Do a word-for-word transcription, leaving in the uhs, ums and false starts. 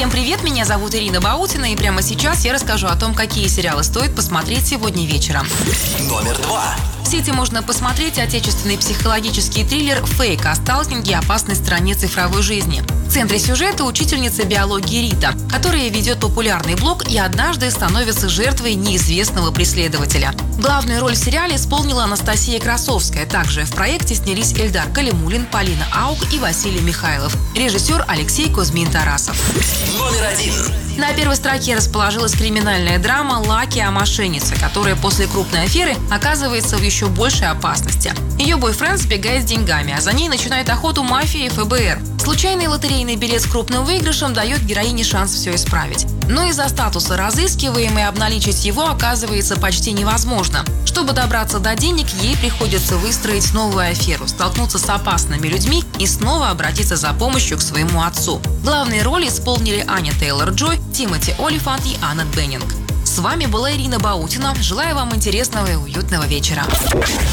Всем привет, меня зовут Ирина Баутина, и прямо сейчас я расскажу о том, какие сериалы стоит посмотреть сегодня вечером. Номер два. В сети можно посмотреть отечественный психологический триллер «Фейк» о сталкинге и опасной стороне цифровой жизни. В центре сюжета учительница биологии Рита, которая ведет популярный блог и однажды становится жертвой неизвестного преследователя. Главную роль в сериале исполнила Анастасия Красовская. Также в проекте снялись Эльдар Калимуллин, Полина Аук и Василий Михайлов. Режиссер Алексей Кузьмин-Тарасов. Номер один. На первой строке расположилась криминальная драма «Лаки о мошеннице», которая после крупной аферы оказывается в еще большей опасности. Ее бойфренд сбегает с деньгами, а за ней начинает охоту мафия и эф бэ эр. Случайный лотерейный билет с крупным выигрышем дает героине шанс все исправить. Но из-за статуса разыскиваемой обналичить его оказывается почти невозможно. Чтобы добраться до денег, ей приходится выстроить новую аферу, столкнуться с опасными людьми и снова обратиться за помощью к своему отцу. Главные роли исполнили Аня Тейлор-Джой, Тимоти Олифант и Аннет Беннинг. С вами была Ирина Баутина. Желаю вам интересного и уютного вечера.